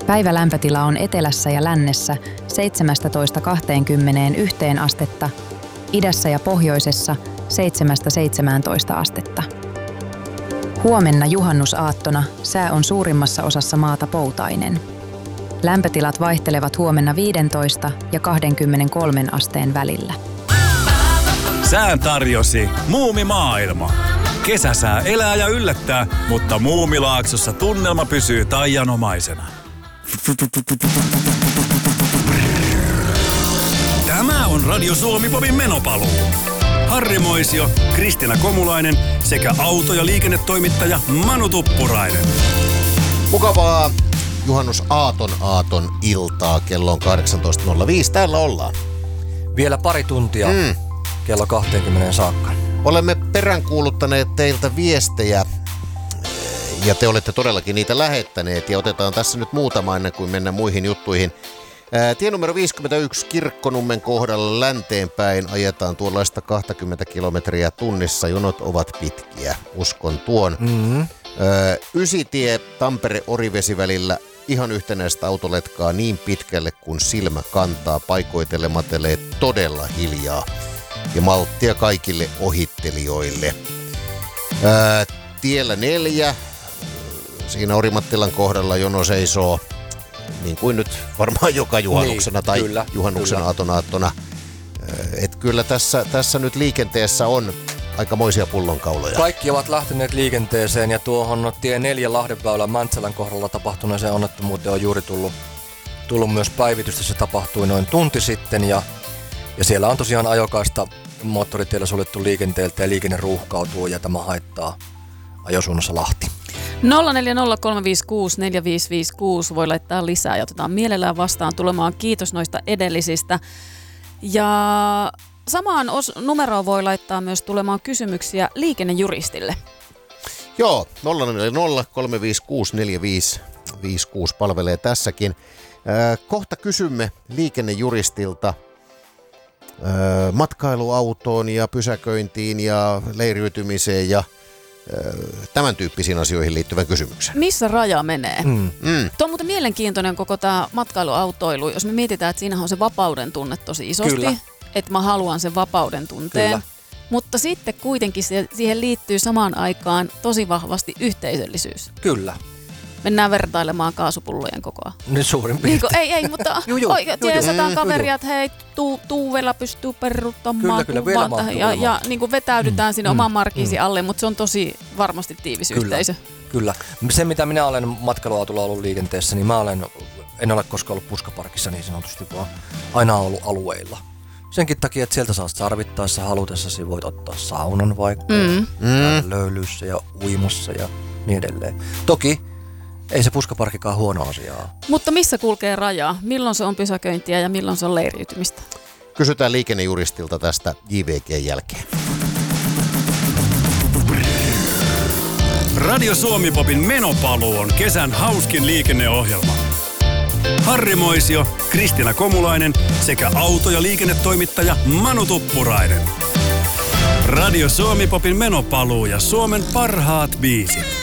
Päivä lämpötila on etelässä ja lännessä 17–21 astetta, idässä ja pohjoisessa 7–17 astetta. Huomenna juhannusaattona sää on suurimmassa osassa maata poutainen. Lämpötilat vaihtelevat huomenna 15 ja 23 asteen välillä. Sään tarjosi Muumimaailma. Kesäsää elää ja yllättää, mutta Muumilaaksossa tunnelma pysyy taianomaisena. Tämä on Radio Suomi-popin menopaluu. Harri Moisio, Kristiina Komulainen sekä auto- ja liikennetoimittaja Manu Tuppurainen. Mukavaa juhannusaaton iltaa. Kello on 18.05. Täällä ollaan. Vielä pari tuntia kello 20 saakka. Olemme peräänkuuluttaneet teiltä viestejä ja te olette todellakin niitä lähettäneet. Ja otetaan tässä nyt muutama ennen kuin mennään muihin juttuihin. Tie numero 51 Kirkkonummen kohdalla länteenpäin ajetaan tuollaista 20 kilometriä tunnissa. Jonot ovat pitkiä, uskon tuon. Ysitie Tampere-Orivesi välillä ihan yhtenäistä autoletkaa niin pitkälle kuin silmä kantaa, paikoitelematelee todella hiljaa. Ja malttia kaikille ohittelijoille. Tiellä 4, siinä Orimattilan kohdalla jono seisoo, niin kuin nyt varmaan joka juhannuksena tai kyllä, juhannuksen aattona. Et kyllä tässä nyt liikenteessä on aikamoisia pullonkauloja. Kaikki ovat lähteneet liikenteeseen ja tuohon tie 4 Lahdenväylän Mäntsälän kohdalla tapahtuneeseen onnettomuuteen on juuri tullut myös päivitystä. Se tapahtui noin tunti sitten ja siellä on tosiaan ajokaista moottoritiellä suljettu liikenteeltä ja liikenne ruuhkautuu ja tämä haittaa ajosuunnassa Lahti. 0403564556 voi laittaa lisää ja otetaan mielellään vastaan tulemaan. Kiitos noista edellisistä. Ja samaan numeroon voi laittaa myös tulemaan kysymyksiä liikennejuristille. Joo, 0403564556 palvelee tässäkin. Kohta kysymme liikennejuristilta matkailuautoon ja pysäköintiin ja leiriytymiseen ja tämän tyyppisiin asioihin liittyvän kysymyksen. Missä raja menee? Tuo on muuten mielenkiintoinen koko tämä matkailuautoilu. Jos me mietitään, että siinähän on se vapauden tunne tosi isosti. Kyllä. Että mä haluan sen vapauden tunteen. Kyllä. Mutta sitten kuitenkin siihen liittyy samaan aikaan tosi vahvasti yhteisöllisyys. Kyllä. Mennään vertailemaan kaasupullojen kokoa. Nyt suurin piirtein. Ei, mutta tiesataan kaveria, että hei, Tuuvella pystyy perruttamaan. Kyllä, vielä ja niin kuin vetäydytään sinne oman markiisi alle, mutta se on tosi varmasti tiivis yhteisö. Kyllä. Se, mitä minä olen matkailuautolla ollut liikenteessä, niin en ole koskaan ollut puskaparkissa niin sanotusti, vaan aina ollut alueilla. Senkin takia, että sieltä saat tarvittaessa halutessasi voit ottaa saunan vaikka löylyssä ja uimassa ja niin edelleen. Toki ei se puskaparkkikaan huono asiaa. Mutta missä kulkee raja? Milloin se on pysäköintiä ja milloin se on leiriytymistä? Kysytään liikennejuristilta tästä JVG:n jälkeen. Radio Suomi-popin menopaluu on kesän hauskin liikenneohjelma. Harri Moisio, Kristiina Komulainen sekä auto- ja liikennetoimittaja Manu Tuppurainen. Radio Suomi-popin menopaluu ja Suomen parhaat biisit.